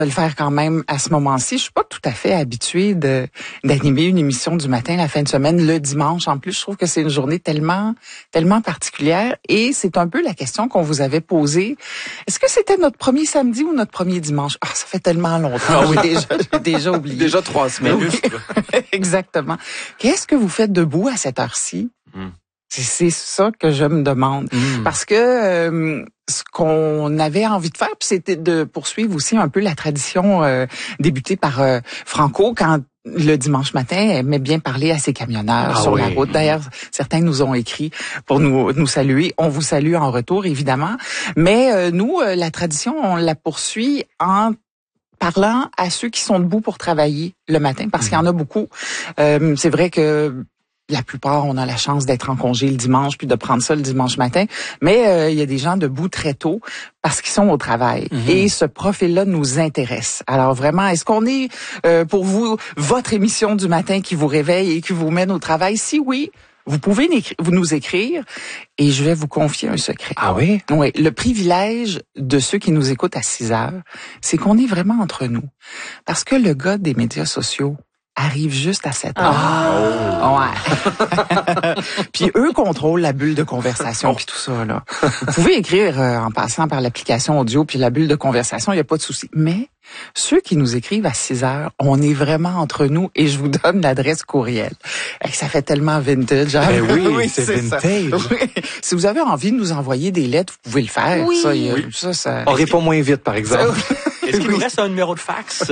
de le faire quand même à ce moment-ci. Je suis pas tout à fait habituée d'animer une émission du matin la fin de semaine le dimanche. En plus, je trouve que c'est une journée tellement particulière et c'est un peu la question qu'on vous avait posée. Est-ce que c'était notre premier samedi ou notre premier dimanche? Ah, ça fait tellement longtemps. J'ai déjà oublié. Déjà 3 semaines. Oui. Exactement. Qu'est-ce que vous faites debout à cette heure-ci? C'est ça que je me demande. Parce que ce qu'on avait envie de faire, puis c'était de poursuivre aussi un peu la tradition débutée par Franco quand le dimanche matin aimait bien parler à ses camionneurs sur la route. D'ailleurs, certains nous ont écrit pour nous saluer. On vous salue en retour, évidemment. Mais nous, la tradition, on la poursuit en parlant à ceux qui sont debout pour travailler le matin, parce qu'il y en a beaucoup. C'est vrai que la plupart, on a la chance d'être en congé le dimanche puis de prendre ça le dimanche matin. Mais il y a des gens debout très tôt parce qu'ils sont au travail. Et ce profil-là nous intéresse. Alors vraiment, est-ce qu'on est pour vous votre émission du matin qui vous réveille et qui vous mène au travail? Si oui, vous pouvez nous écrire et je vais vous confier un secret. Ah oui? Oui, le privilège de ceux qui nous écoutent à 6 heures, c'est qu'on est vraiment entre nous. Parce que le gars des médias sociaux arrive juste à 7 heures. Ouais. Puis eux contrôlent la bulle de conversation puis tout ça là. Vous pouvez écrire en passant par l'application audio puis la bulle de conversation, il y a pas de souci. Mais ceux qui nous écrivent à 6 heures, on est vraiment entre nous et je vous donne l'adresse courriel. Ça fait tellement vintage. Hein? Ben oui, c'est vintage. Oui. Si vous avez envie de nous envoyer des lettres, vous pouvez le faire. Oui. Ça. On répond moins vite, par exemple. Est-ce qu'il nous reste un numéro de fax?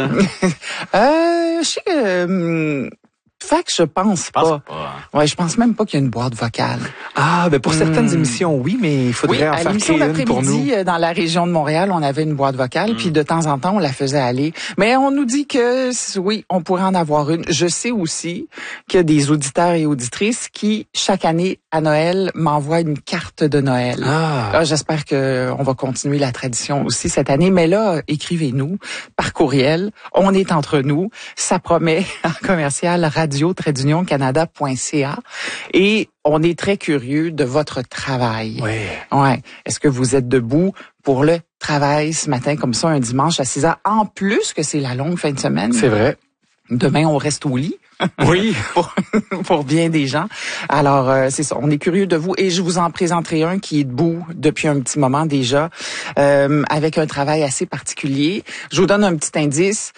Je sais que fax, je pense pas. Ouais, je pense même pas qu'il y a une boîte vocale. Ah, ben pour certaines émissions, oui, mais il faudrait en faire créer une pour nous. D'après-midi, dans la région de Montréal, on avait une boîte vocale, puis de temps en temps, on la faisait aller. Mais on nous dit que, oui, on pourrait en avoir une. Je sais aussi qu'il y a des auditeurs et auditrices qui, chaque année, à Noël, m'envoient une carte de Noël. Là, j'espère que on va continuer la tradition aussi cette année. Mais là, écrivez-nous par courriel. On est entre nous. Ça promet en commercial radio-canada.ca. Et on est très curieux de votre travail. Oui. Ouais. Est-ce que vous êtes debout pour le travail ce matin, comme ça, un dimanche à 6 heures? En plus que c'est la longue fin de semaine. C'est vrai. Demain, on reste au lit. Oui. pour bien des gens. Alors, c'est ça. On est curieux de vous. Et je vous en présenterai un qui est debout depuis un petit moment déjà, avec un travail assez particulier. Je vous donne un petit indice.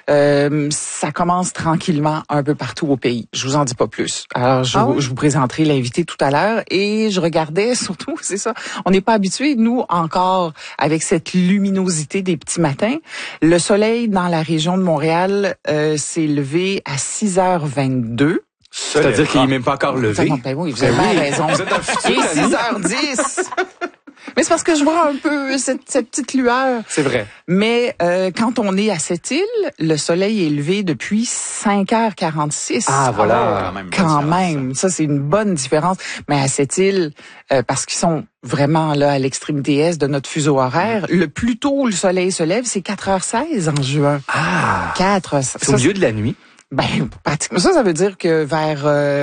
Ça commence tranquillement un peu partout au pays. Je vous en dis pas plus. Alors, je vous présenterai l'invité tout à l'heure. Et je regardais surtout, c'est ça, on n'est pas habitués, nous, encore, avec cette luminosité des petits matins. Le soleil dans la région de Montréal s'est levé à 6h22. C'est-à-dire qu'il n'est même pas encore levé. Ben oui, vous avez bien raison. Vous êtes dans le futur, Il est 6h10. Mais c'est parce que je vois un peu cette petite lueur. C'est vrai. Mais quand on est à cette île, le soleil est levé depuis 5h46. Ah, voilà. Quand même. Ça, c'est une bonne différence. Mais à cette île, parce qu'ils sont vraiment là à l'extrémité est de notre fuseau horaire, le plus tôt où le soleil se lève, c'est 4h16 en juin. Ah. 4h16. C'est au milieu de la nuit. Ben, pratiquement. Ça veut dire que vers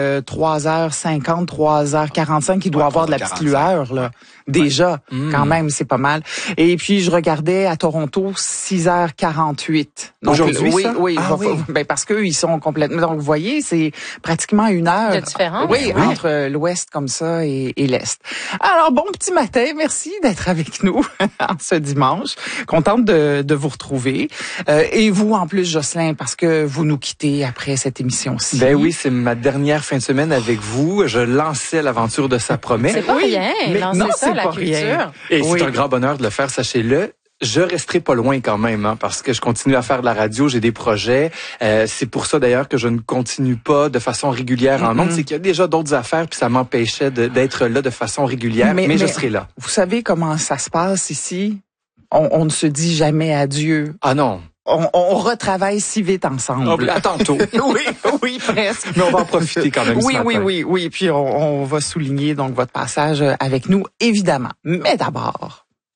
3h50, 3h45, il doit avoir de la petite lueur, là. Déjà, quand même, c'est pas mal. Et puis, je regardais à Toronto, 6h48. Donc, aujourd'hui, oui, ça? oui, Ah, oui. Ben, parce qu'eux, ils sont complètement... Donc, vous voyez, c'est pratiquement 1 heure. De différence? Oui, entre l'ouest comme ça et l'est. Alors, bon petit matin. Merci d'être avec nous ce dimanche. Contente de vous retrouver. Et vous, en plus, Jocelyn, parce que vous nous quittez après cette émission-ci. Ben oui, c'est ma dernière fin de semaine avec vous. Je lançais l'aventure de Ça promet. C'est pas rien. Mais lancer non, ça, c'est la pas culture. rien. Et Oui. c'est un grand bonheur de le faire, sachez-le. Je resterai pas loin quand même, hein, parce que je continue à faire de la radio, j'ai des projets. C'est pour ça d'ailleurs que je ne continue pas de façon régulière en ondes. C'est qu'il y a déjà d'autres affaires, puis ça m'empêchait d'être là de façon régulière. Mais je serai là. Vous savez comment ça se passe ici? On ne se dit jamais adieu. Ah non. On retravaille si vite ensemble. À tantôt. oui, presque. Mais on va en profiter quand même. Oui, ce matin. oui. Puis on va souligner donc votre passage avec nous, évidemment. Mais d'abord...